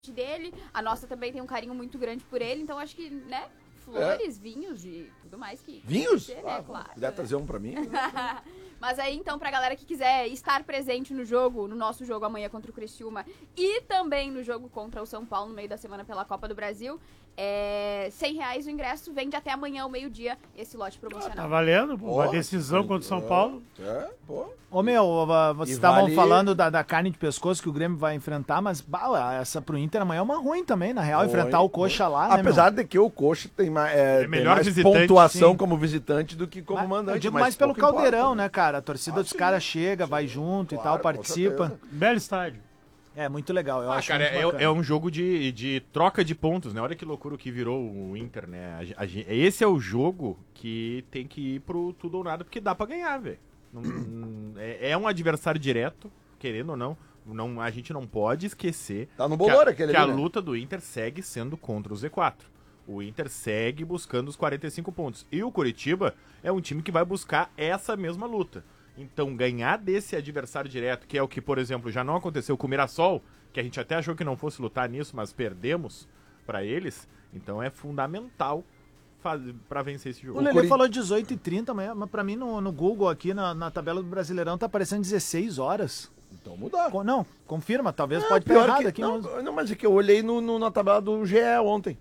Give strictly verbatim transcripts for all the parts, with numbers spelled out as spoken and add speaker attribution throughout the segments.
Speaker 1: dele, a nossa também tem um carinho muito grande por ele, então acho que, né, flores, é. vinhos e tudo mais que...
Speaker 2: Vinhos?
Speaker 1: Ser,
Speaker 2: ah,
Speaker 1: né, claro.
Speaker 2: Se quiser trazer um pra mim.
Speaker 1: Mas aí, então, pra galera que quiser estar presente no jogo, no nosso jogo amanhã contra o Criciúma e também no jogo contra o São Paulo no meio da semana pela Copa do Brasil, é cem reais o ingresso, vende até amanhã ao meio-dia esse lote promocional.
Speaker 3: Ah, tá valendo, pô, uma decisão contra o São Paulo.
Speaker 2: É, pô.
Speaker 4: Ô meu, vocês estavam vale... falando da, da carne de pescoço que o Grêmio vai enfrentar, mas bah, essa pro Inter amanhã é uma ruim também, na real, ruim, enfrentar o Coxa ruim. lá, né,
Speaker 2: Apesar
Speaker 4: meu?
Speaker 2: de que o Coxa tem mais, é,
Speaker 3: é melhor
Speaker 2: tem mais
Speaker 3: visitante,
Speaker 2: pontuação
Speaker 3: sim.
Speaker 2: como visitante do que como
Speaker 4: mas,
Speaker 2: mandante.
Speaker 4: Eu digo
Speaker 2: mas
Speaker 4: mais pelo Caldeirão,
Speaker 2: importa,
Speaker 4: né, cara? A torcida ah, dos caras chega, sim, vai junto claro, e tal, participa.
Speaker 3: Belo estádio.
Speaker 4: É, muito legal, eu
Speaker 5: ah,
Speaker 4: acho
Speaker 5: cara,
Speaker 4: é,
Speaker 5: é, é um jogo de, de troca de pontos, né? Olha que loucura o que virou o Inter, né? A, a, esse é o jogo que tem que ir pro tudo ou nada, porque dá pra ganhar, velho. É, é um adversário direto, querendo ou não. não a gente não pode esquecer
Speaker 2: tá no bolor,
Speaker 5: que, a,
Speaker 2: aquele
Speaker 5: que
Speaker 2: ali,
Speaker 5: a
Speaker 2: né?
Speaker 5: luta do Inter segue sendo contra o Z quatro. O Inter segue buscando os quarenta e cinco pontos. E o Coritiba é um time que vai buscar essa mesma luta. Então, ganhar desse adversário direto, que é o que, por exemplo, já não aconteceu com o Mirassol, que a gente até achou que não fosse lutar nisso, mas perdemos pra eles, então é fundamental pra vencer esse jogo.
Speaker 4: O Lelê Cori... falou dezoito e trinta, mas pra mim no, no Google aqui, na, na tabela do Brasileirão, tá aparecendo dezesseis horas.
Speaker 2: Então mudar.
Speaker 4: Não, confirma, talvez
Speaker 2: não,
Speaker 4: pode ter errado
Speaker 2: que,
Speaker 4: aqui.
Speaker 2: Não,
Speaker 4: mas...
Speaker 2: não, mas é que eu olhei no, no, na tabela do G E ontem.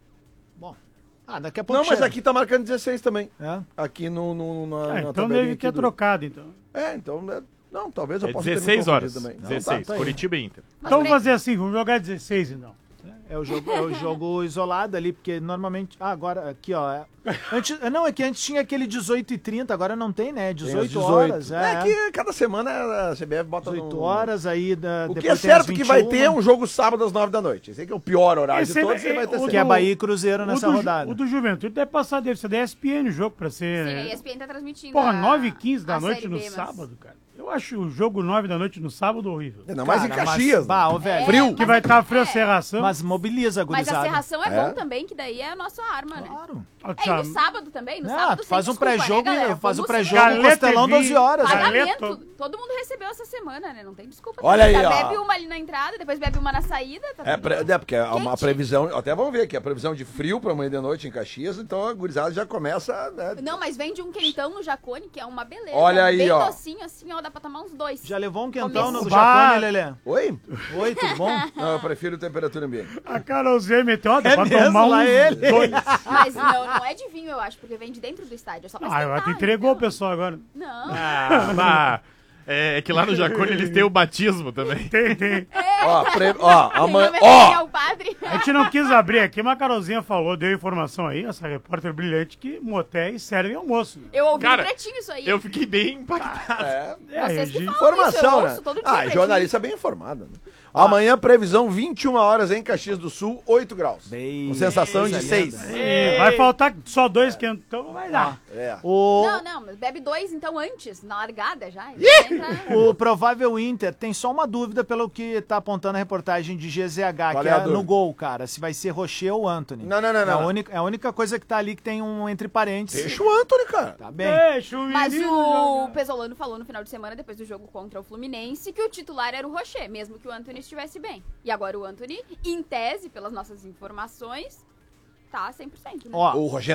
Speaker 4: Bom, ah, daqui a pouco
Speaker 2: Não, mas
Speaker 4: chega.
Speaker 2: aqui tá marcando dezesseis também.
Speaker 4: É?
Speaker 2: Aqui no, no, na,
Speaker 3: é,
Speaker 2: na
Speaker 3: então deve ter
Speaker 2: do...
Speaker 3: trocado, então.
Speaker 2: É, então... É... Não, talvez eu
Speaker 5: é
Speaker 2: possa
Speaker 5: dezesseis
Speaker 2: ter me
Speaker 5: horas.
Speaker 2: também.
Speaker 5: dezesseis,
Speaker 4: não, tá,
Speaker 5: Coritiba e Inter.
Speaker 3: Mas então vamos fazer assim, vamos jogar dezesseis então.
Speaker 4: É o jogo, é o jogo isolado ali, porque normalmente... Ah, agora, aqui, ó. É... Antes, não, é que antes tinha aquele dezoito e trinta, agora não tem, né? dezoito, dezoito. horas. É,
Speaker 2: é que cada semana a C B F bota
Speaker 4: dezoito
Speaker 2: no...
Speaker 4: horas, aí... Da,
Speaker 2: o que é certo que vai ter um jogo sábado às nove da noite. Esse aqui é o pior horário
Speaker 3: Esse
Speaker 2: de todos,
Speaker 3: é,
Speaker 2: você vai ter
Speaker 4: que é Bahia e Cruzeiro nessa
Speaker 3: do,
Speaker 4: rodada.
Speaker 3: O do Juventude deve passar, deve ser da E S P N o jogo pra ser...
Speaker 1: Sim, a E S P N tá transmitindo.
Speaker 3: Porra,
Speaker 1: a...
Speaker 3: nove e quinze da noite
Speaker 1: B,
Speaker 3: no
Speaker 1: mas...
Speaker 3: sábado, cara. Eu acho o jogo nove da noite no sábado horrível.
Speaker 2: Não, mas em Caxias.
Speaker 4: Mas, bah, ô, velho.
Speaker 1: É,
Speaker 4: frio.
Speaker 3: Que vai estar tá a frio
Speaker 1: é.
Speaker 3: a serração.
Speaker 4: Mas mobiliza a gurizada.
Speaker 1: Mas a serração é,
Speaker 2: é
Speaker 1: bom também, que daí é a nossa arma, né?
Speaker 4: Claro.
Speaker 1: É, e no sábado também, no
Speaker 4: Não,
Speaker 1: sábado
Speaker 4: faz
Speaker 1: sem
Speaker 4: um
Speaker 1: desculpa,
Speaker 4: pré-jogo,
Speaker 1: né,
Speaker 4: faz o
Speaker 1: Vamos
Speaker 4: pré-jogo
Speaker 3: Galeta
Speaker 4: no Costelão
Speaker 3: e vinho.
Speaker 4: doze horas.
Speaker 1: Pagamento,
Speaker 3: Galeto.
Speaker 1: todo mundo recebeu essa semana, né? Não tem desculpa.
Speaker 2: Olha aí,
Speaker 1: já
Speaker 2: ó.
Speaker 1: bebe uma ali na entrada, depois bebe uma na saída. Tá
Speaker 2: É, pre... é, porque é uma
Speaker 1: Quente.
Speaker 2: previsão, até vamos ver aqui, a previsão de frio pra amanhã de noite em Caxias, então a gurizada já começa, né?
Speaker 1: Não, mas vende um quentão no Jacone, que é uma beleza.
Speaker 2: Olha aí,
Speaker 1: bem
Speaker 2: ó.
Speaker 1: docinho, assim, ó, dá pra tomar uns dois.
Speaker 4: Já levou um quentão no
Speaker 1: Começou.
Speaker 4: Jacone, Lelê?
Speaker 2: Oi?
Speaker 4: Oi, tudo bom?
Speaker 2: Não, eu prefiro temperatura ambiente.
Speaker 3: A Carolzinha meteu, ó, dá
Speaker 4: É
Speaker 3: pra
Speaker 4: mesmo,
Speaker 3: tomar
Speaker 4: lá
Speaker 3: uns
Speaker 4: ele.
Speaker 3: dois.
Speaker 1: Mas não, não é de vinho, eu acho, porque vende dentro do estádio. É só pra
Speaker 3: Ah,
Speaker 1: esquentar,
Speaker 3: tu entregou o
Speaker 1: então.
Speaker 3: pessoal agora.
Speaker 1: Não.
Speaker 5: Ah, bah, é, é que lá no Jacone eles têm o batismo também.
Speaker 3: Tem, tem.
Speaker 2: Ó, pre... ó, amanhã,
Speaker 1: Tem
Speaker 2: ó,
Speaker 1: o padre.
Speaker 3: A gente não quis abrir aqui, mas a Carolzinha falou, deu informação aí, essa repórter brilhante, que motéis servem almoço.
Speaker 1: Eu ouvi
Speaker 5: Cara,
Speaker 1: um pretinho isso aí.
Speaker 5: Eu fiquei bem impactado.
Speaker 2: é,
Speaker 3: É,
Speaker 1: Vocês que
Speaker 3: Regi-
Speaker 1: falam
Speaker 2: informação,
Speaker 1: isso, eu
Speaker 2: né?
Speaker 1: ouço todo dia
Speaker 2: Ah,
Speaker 1: pretinho.
Speaker 2: jornalista bem informado, né? Amanhã, previsão vinte e uma horas em Caxias do Sul, oito graus.
Speaker 4: Bem,
Speaker 2: Com sensação de
Speaker 4: coisa
Speaker 2: seis.
Speaker 4: linda.
Speaker 3: É, vai faltar só dois quentão, não vai dar.
Speaker 2: É.
Speaker 4: O,
Speaker 1: Não, não, mas bebe dois então antes, na largada já. Entra...
Speaker 4: o provável Inter tem só uma dúvida pelo que tá apontando a reportagem de G Z H,
Speaker 2: Qual
Speaker 4: que
Speaker 2: é a
Speaker 4: é
Speaker 2: dúvida?
Speaker 4: no gol, cara. Se vai ser Rocher ou Anthony.
Speaker 2: Não, não, não,
Speaker 4: É a,
Speaker 2: não.
Speaker 4: única, é a única coisa que tá ali que tem um entre parênteses.
Speaker 2: Deixa o Antony, cara.
Speaker 4: Tá bem.
Speaker 3: Deixa o
Speaker 1: Mas
Speaker 3: menino
Speaker 1: o
Speaker 3: jogar.
Speaker 1: Pesolano falou no final de semana, depois do jogo contra o Fluminense, que o titular era o Rocher, mesmo que o Anthony estivesse bem. E agora o Anthony, em tese, pelas nossas informações, tá cem por cento, né?
Speaker 4: Ó,
Speaker 2: O Rogério